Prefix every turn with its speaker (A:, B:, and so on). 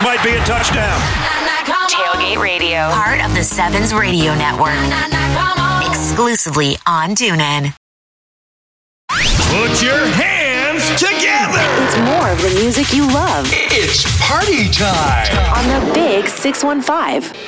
A: might be a touchdown.
B: Tailgate Radio, part of the Sevens Radio Network. Exclusively on TuneIn.
A: Put your hands together.
C: It's more of the music you love.
D: It's party time
C: On the Big 615.